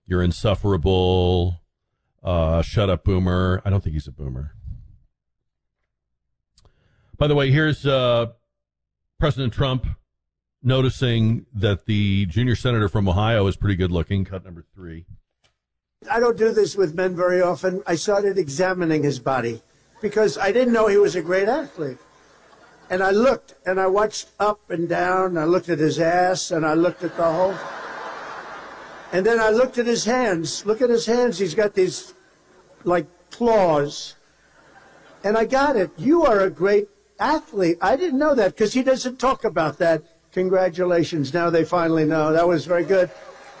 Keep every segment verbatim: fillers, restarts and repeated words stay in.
You're insufferable. Uh, shut up, boomer. I don't think he's a boomer. By the way, here's uh, President Trump noticing that the junior senator from Ohio is pretty good looking. Cut number three. I don't do this with men very often. I started examining his body because I didn't know he was a great athlete. And I looked, and I watched up and down. I looked at his ass, and I looked at the whole. And then I looked at his hands. Look at his hands. He's got these, like, claws. And I got it. You are a great athlete. I didn't know that because he doesn't talk about that. Congratulations. Now they finally know. That was very good.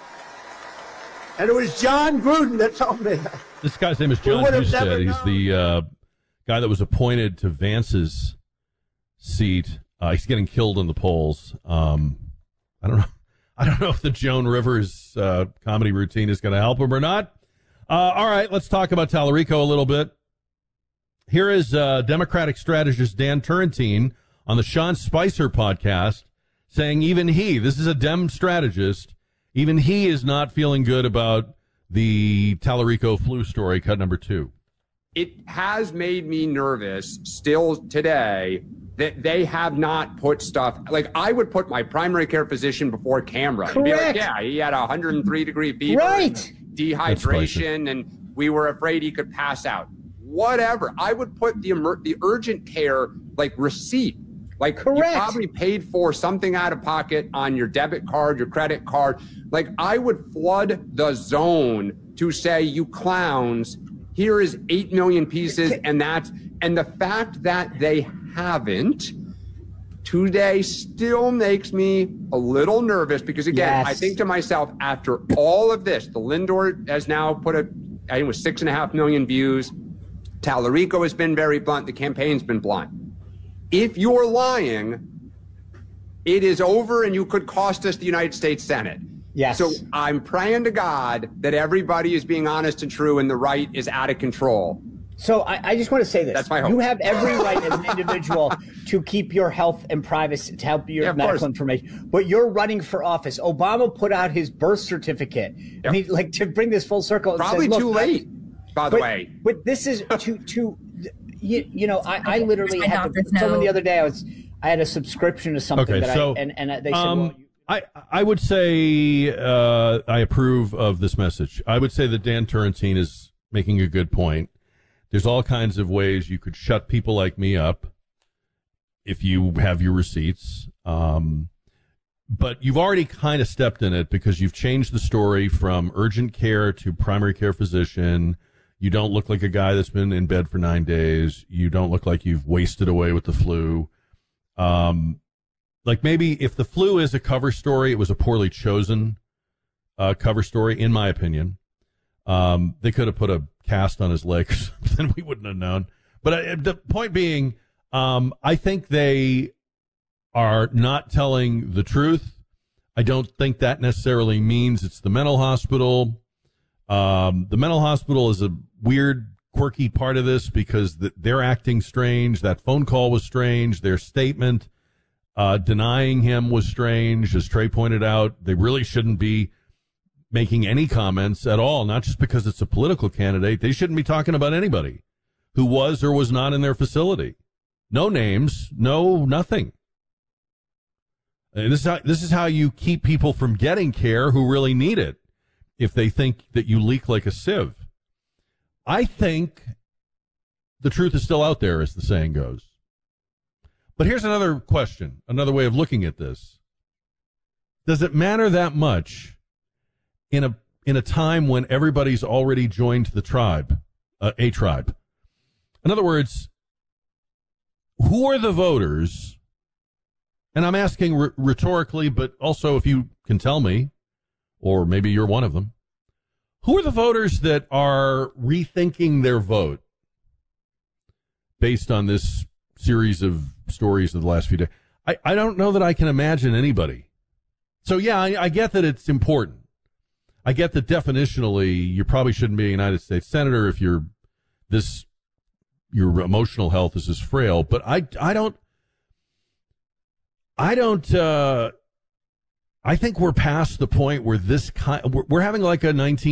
And it was John Gruden that told me that. This guy's name is John Husted. He's the uh, guy that was appointed to Vance's seat. Uh, he's getting killed in the polls. Um, I don't know. I don't know if the Joan Rivers uh, comedy routine is going to help him or not. Uh, all right, let's talk about Tallarico a little bit. Here is uh, Democratic strategist Dan Turrentine on the Sean Spicer podcast saying even he, this is a Dem strategist, even he is not feeling good about the Tallarico flu story, cut number two. It has made me nervous still today that they have not put stuff, like I would put my primary care physician before camera. Correct. And be like, yeah, he had a one hundred three degree fever, right. dehydration, and we were afraid he could pass out. Whatever. I would put the emer- the urgent care, like, receipt. Like, Correct. You probably paid for something out of pocket on your debit card, your credit card. Like, I would flood the zone to say, you clowns, here is eight million pieces, and that's, and the fact that they haven't today still makes me a little nervous because, again, yes. I think to myself, after all of this, the Lindor has now put a, I think it was six and a half million views. Tallarico has been very blunt. The campaign's been blunt. If you're lying, it is over and you could cost us the United States Senate. Yes. So I'm praying to God that everybody is being honest and true and the right is out of control. So I, I just want to say this. That's my hope. You have every right as an individual to keep your health and privacy, to help your yeah, medical course. information. But you're running for office. Obama put out his birth certificate. Yep. I mean, like, to bring this full circle. Probably says, too late, by the but, way. But this is to, to you, you know, I, I literally I had to, no... someone the other day, I was, I had a subscription to something okay, that so, I, and, and they said, um, well, you, I, I would say uh, I approve of this message. I would say that Dan Turrentine is making a good point. There's all kinds of ways you could shut people like me up if you have your receipts. Um, but you've already kind of stepped in it because you've changed the story from urgent care to primary care physician. You don't look like a guy that's been in bed for nine days. You don't look like you've wasted away with the flu. Um, like maybe if the flu is a cover story, it was a poorly chosen uh, cover story, in my opinion. Um, they could have put a cast on his leg or something. We wouldn't have known. But uh, the point being, um, I think they are not telling the truth. I don't think that necessarily means it's the mental hospital. Um, the mental hospital is a weird, quirky part of this because the, they're acting strange. That phone call was strange. Their statement uh, denying him was strange. As Trey pointed out, they really shouldn't be making any comments at all, not just because it's a political candidate. They shouldn't be talking about anybody who was or was not in their facility. No names, no nothing. And this is how, this is how you keep people from getting care who really need it if they think that you leak like a sieve. I think the truth is still out there, as the saying goes. But here's another question, another way of looking at this. Does it matter that much in a in a time when everybody's already joined the tribe, uh, a tribe? In other words, who are the voters? And I'm asking r- rhetorically, but also if you can tell me, or maybe you're one of them, who are the voters that are rethinking their vote based on this series of stories of the last few days? I, I don't know that I can imagine anybody. So, yeah, I, I get that it's important. I get that definitionally you probably shouldn't be a United States senator if you're this, your emotional health is this frail. But I, I don't, I don't, uh, I think we're past the point where this kind, we're, we're having like a nineteen